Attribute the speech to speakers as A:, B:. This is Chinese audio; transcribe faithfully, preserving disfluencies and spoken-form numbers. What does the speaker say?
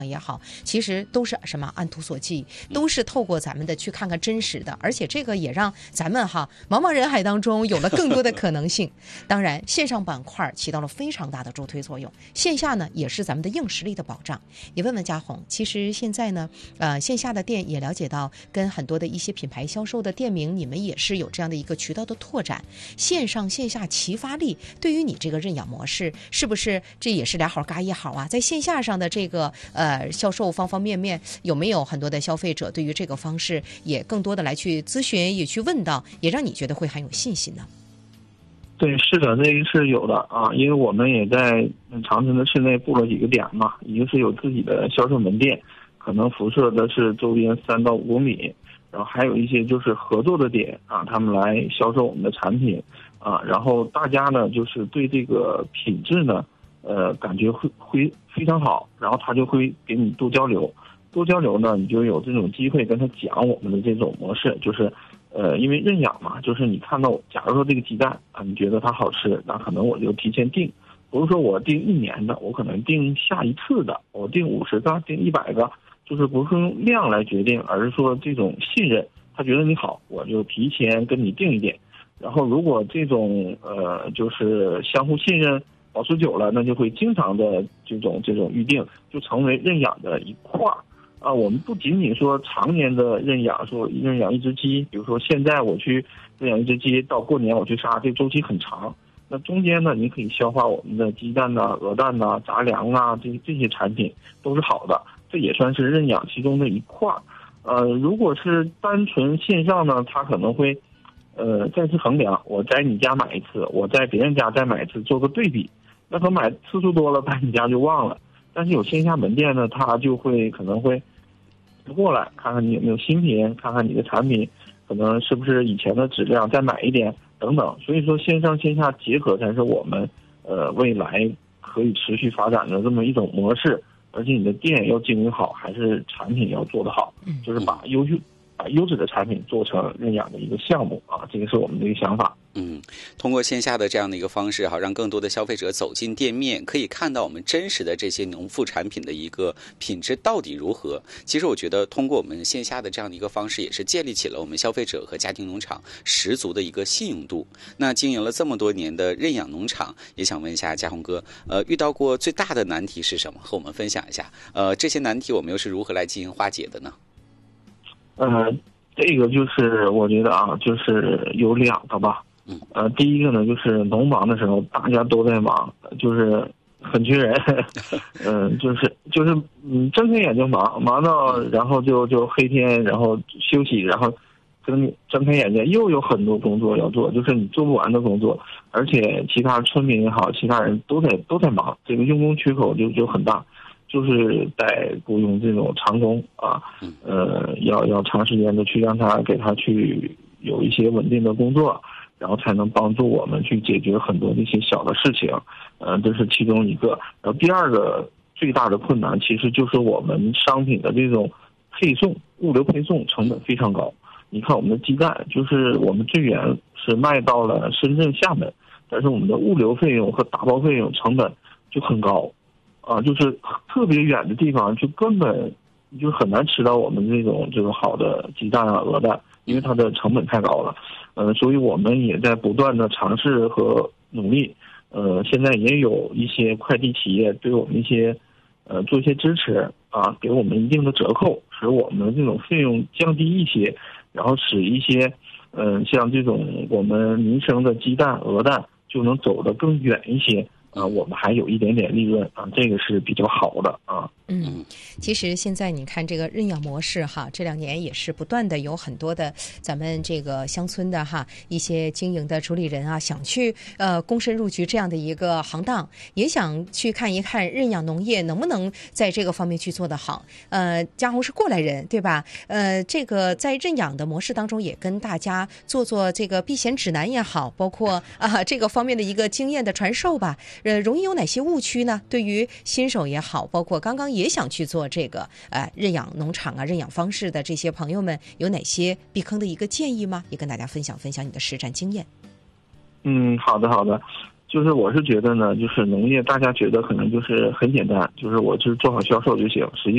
A: 也好，其实都是什么按图索骥，都是透过咱们的去看看真实的，而且这个也让咱们哈茫茫人海当中有了更多的可能性。当然，线上板块起到了非常大的助推作用，线下呢也是咱们的硬实力的保障。也问问嘉宏，其实现在呢，呃，线下的店也了解到，跟很多的一些品牌销售的店名，你们也是有这样的一个渠道的拓展，线上线下齐发力，对于你这个认养模式，是不是这也是俩好嘎一好啊？在线下上的这个呃。呃，销售方方面面有没有很多的消费者对于这个方式也更多的来去咨询，也去问到，也让你觉得会很有信心呢？
B: 对，是的，这个是有的啊，因为我们也在长春的市内布了几个点嘛，一个是有自己的销售门店，可能辐射的是周边三到五公里，然后还有一些就是合作的点啊，他们来销售我们的产品啊，然后大家呢就是对这个品质呢。呃，感觉会会非常好，然后他就会给你多交流，多交流呢，你就有这种机会跟他讲我们的这种模式，就是，呃，因为认养嘛，就是你看到，假如说这个鸡蛋啊，你觉得它好吃，那可能我就提前订，不是说我订一年的，我可能订下一次的，我订五十个，订一百个，就是不是用量来决定，而是说这种信任，他觉得你好，我就提前跟你订一点，然后如果这种呃，就是相互信任。保持久了，那就会经常的这种这种预定，就成为认养的一块儿啊。我们不仅仅说常年的认养，说认养一只鸡，比如说现在我去认养一只鸡，到过年我去杀，这周期很长。那中间呢，你可以消化我们的鸡蛋呐、鹅蛋呐、杂粮啊，这这些产品都是好的，这也算是认养其中的一块儿。呃，如果是单纯线上呢，它可能会呃再次衡量，我在你家买一次，我在别人家再买一次，做个对比。那他买次数多了，把你家就忘了。但是有线下门店呢，他就会可能会过来看看你有没有新品，看看你的产品可能是不是以前的质量，再买一点等等。所以说线上线下结合才是我们呃未来可以持续发展的这么一种模式。而且你的店要经营好，还是产品要做得好，就是把优秀。把优质的产品做成认养的一个项目啊，这个是我们的一个想法。
C: 嗯，通过线下的这样的一个方式哈，让更多的消费者走进店面，可以看到我们真实的这些农副产品的一个品质到底如何。其实我觉得通过我们线下的这样的一个方式，也是建立起了我们消费者和家庭农场十足的一个信用度。那经营了这么多年的认养农场，也想问一下嘉宏哥，呃，遇到过最大的难题是什么？和我们分享一下。呃，这些难题我们又是如何来进行化解的呢？
B: 呃，这个就是我觉得啊，就是有两个吧。
C: 嗯。
B: 呃，第一个呢，就是农忙的时候，大家都在忙，就是很缺人。嗯、呃，就是就是嗯，睁开眼就忙，忙到然后就就黑天，然后休息，然后睁睁开眼睛又有很多工作要做，就是你做不完的工作，而且其他村民也好，其他人都在都在忙，这个用工缺口就就很大。就是在雇佣这种长工啊，呃，要要长时间的去让他给他去有一些稳定的工作，然后才能帮助我们去解决很多那些小的事情，呃，这是其中一个。然后第二个最大的困难，其实就是我们商品的这种配送、物流配送成本非常高。你看我们的鸡蛋，就是我们最远是卖到了深圳、厦门，但是我们的物流费用和打包费用成本就很高。啊，就是特别远的地方，就根本就很难吃到我们这种这种好的鸡蛋啊、鹅蛋，因为它的成本太高了。呃，所以我们也在不断的尝试和努力。呃，现在也有一些快递企业对我们一些呃做一些支持啊，给我们一定的折扣，使我们这种费用降低一些，然后使一些嗯、呃、像这种我们民生的鸡蛋、鹅蛋就能走得更远一些。啊，我们还有一点点利润啊，这个是比较好的啊。
A: 嗯，其实现在你看这个认养模式哈，这两年也是不断的有很多的咱们这个乡村的哈一些经营的主理人啊，想去呃躬身入局这样的一个行当，也想去看一看认养农业能不能在这个方面去做得好。呃，嘉宏是过来人对吧？呃，这个在认养的模式当中，也跟大家做做这个避险指南也好，包括啊这个方面的一个经验的传授吧。呃，容易有哪些误区呢？对于新手也好，包括刚刚也想去做这个呃认养农场啊、认养方式的这些朋友们，有哪些避坑的一个建议吗？也跟大家分享分享你的实战经验。
B: 嗯，好的好的，就是我是觉得呢，就是农业大家觉得可能就是很简单，就是我就是做好销售就行，实际